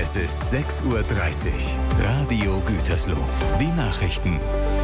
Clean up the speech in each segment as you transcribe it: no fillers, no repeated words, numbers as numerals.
Es ist 6:30 Uhr. Radio Gütersloh. Die Nachrichten.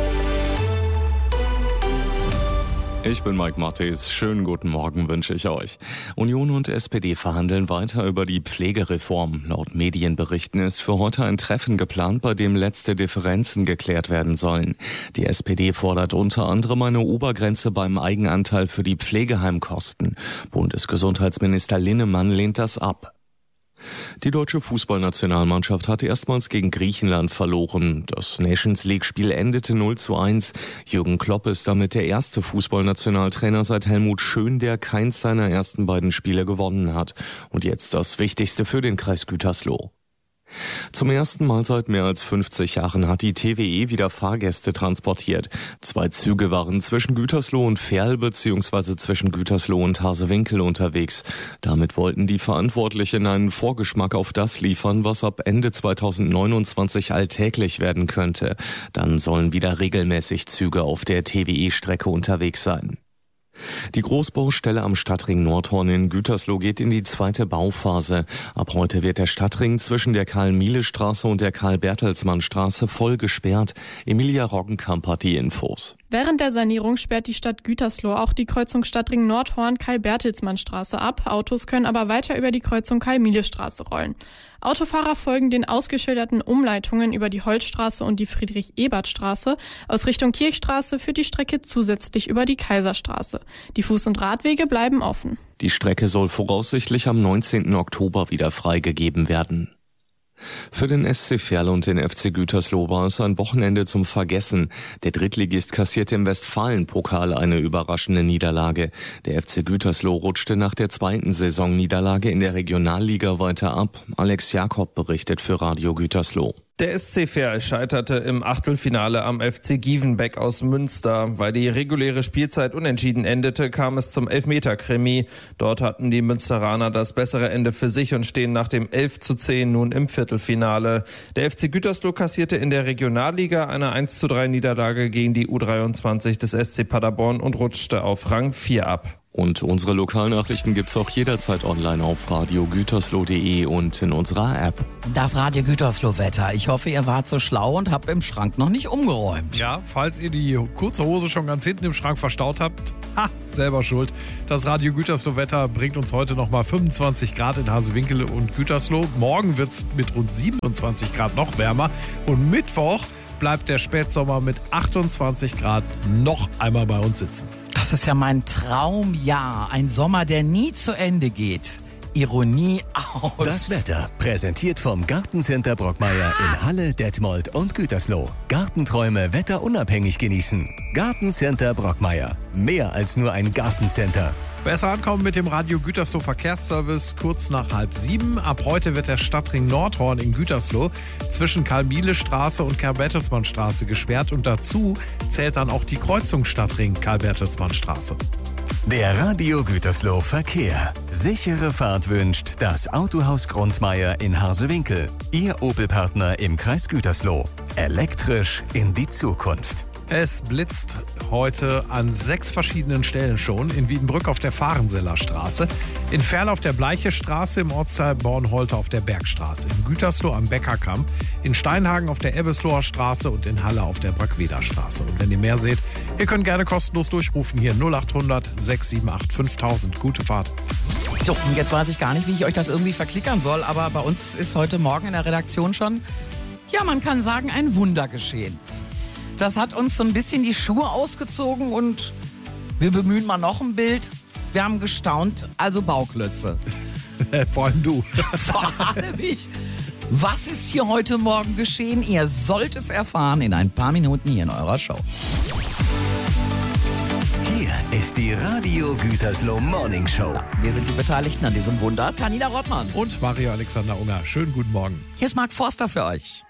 Ich bin Mike Mattes. Schönen guten Morgen wünsche ich euch. Union und SPD verhandeln weiter über die Pflegereform. Laut Medienberichten ist für heute ein Treffen geplant, bei dem letzte Differenzen geklärt werden sollen. Die SPD fordert unter anderem eine Obergrenze beim Eigenanteil für die Pflegeheimkosten. Bundesgesundheitsminister Linnemann lehnt das ab. Die deutsche Fußballnationalmannschaft hat erstmals gegen Griechenland verloren. Das Nations-League-Spiel endete 0:1. Jürgen Klopp ist damit der erste Fußballnationaltrainer seit Helmut Schön, der keins seiner ersten beiden Spiele gewonnen hat. Und jetzt das Wichtigste für den Kreis Gütersloh. Zum ersten Mal seit mehr als 50 Jahren hat die TWE wieder Fahrgäste transportiert. 2 Züge waren zwischen Gütersloh und Verl bzw. zwischen Gütersloh und Harsewinkel unterwegs. Damit wollten die Verantwortlichen einen Vorgeschmack auf das liefern, was ab Ende 2029 alltäglich werden könnte. Dann sollen wieder regelmäßig Züge auf der TWE-Strecke unterwegs sein. Die Großbaustelle am Stadtring Nordhorn in Gütersloh geht in die zweite Bauphase. Ab heute wird der Stadtring zwischen der Karl-Miele-Straße und der Karl-Bertelsmann-Straße voll gesperrt. Emilia Roggenkamp hat die Infos. Während der Sanierung sperrt die Stadt Gütersloh auch die Kreuzung Stadtring Nordhorn Karl-Bertelsmann-Straße ab. Autos können aber weiter über die Kreuzung Karl-Miele-Straße rollen. Autofahrer folgen den ausgeschilderten Umleitungen über die Holzstraße und die Friedrich-Ebert-Straße. Aus Richtung Kirchstraße führt die Strecke zusätzlich über die Kaiserstraße. Die Fuß- und Radwege bleiben offen. Die Strecke soll voraussichtlich am 19. Oktober wieder freigegeben werden. Für den SC Verl und den FC Gütersloh war es ein Wochenende zum Vergessen. Der Drittligist kassierte im Westfalen-Pokal eine überraschende Niederlage. Der FC Gütersloh rutschte nach der zweiten Saisonniederlage in der Regionalliga weiter ab. Alex Jakob berichtet für Radio Gütersloh. Der SC Verl scheiterte im Achtelfinale am FC Gievenbeck aus Münster. Weil die reguläre Spielzeit unentschieden endete, kam es zum Elfmeter-Krimi. Dort hatten die Münsteraner das bessere Ende für sich und stehen nach dem 11:10 nun im Viertelfinale. Der FC Gütersloh kassierte in der Regionalliga eine 1:3 Niederlage gegen die U23 des SC Paderborn und rutschte auf Rang 4 ab. Und unsere Lokalnachrichten gibt's auch jederzeit online auf radiogütersloh.de und in unserer App. Das Radio Gütersloh-Wetter. Ich hoffe, ihr wart so schlau und habt im Schrank noch nicht umgeräumt. Ja, falls ihr die kurze Hose schon ganz hinten im Schrank verstaut habt, selber schuld. Das Radio Gütersloh-Wetter bringt uns heute nochmal 25 Grad in Harsewinkel und Gütersloh. Morgen wird's mit rund 27 Grad noch wärmer. Und Mittwoch bleibt der Spätsommer mit 28 Grad noch einmal bei uns sitzen. Das ist ja mein Traumjahr. Ein Sommer, der nie zu Ende geht. Ironie aus. Das Wetter präsentiert vom Gartencenter Brockmeier in Halle, Detmold und Gütersloh. Gartenträume wetterunabhängig genießen. Gartencenter Brockmeier. Mehr als nur ein Gartencenter. Besser ankommen mit dem Radio Gütersloh Verkehrsservice kurz nach 6:30. Ab heute wird der Stadtring Nordhorn in Gütersloh zwischen Karl-Miele-Straße und Karl-Bertelsmann-Straße gesperrt und dazu zählt dann auch die Kreuzung Stadtring Karl-Bertelsmann-Straße. Der Radio Gütersloh Verkehr. Sichere Fahrt wünscht das Autohaus Grundmeier in Harsewinkel. Ihr Opel-Partner im Kreis Gütersloh. Elektrisch in die Zukunft. Es blitzt heute an 6 verschiedenen Stellen schon. In Wiedenbrück auf der Fahrenseller Straße, in Verl auf der Bleiche Straße, im Ortsteil Bornholte auf der Bergstraße, in Gütersloh am Beckerkamp, in Steinhagen auf der Ebbesloher Straße und in Halle auf der Brackweder Straße. Und wenn ihr mehr seht, ihr könnt gerne kostenlos durchrufen hier 0800 678 5000. Gute Fahrt. So, und jetzt weiß ich gar nicht, wie ich euch das irgendwie verklickern soll, aber bei uns ist heute Morgen in der Redaktion schon, ja, man kann sagen, ein Wunder geschehen. Das hat uns so ein bisschen die Schuhe ausgezogen und wir bemühen mal noch ein Bild. Wir haben gestaunt, also Bauklötze. Vor allem du. Vor allem ich. Was ist hier heute Morgen geschehen? Ihr sollt es erfahren in ein paar Minuten hier in eurer Show. Hier ist die Radio Gütersloh Morning Show. Wir sind die Beteiligten an diesem Wunder. Tanina Rottmann. Und Mario Alexander Unger. Schönen guten Morgen. Hier ist Marc Forster für euch.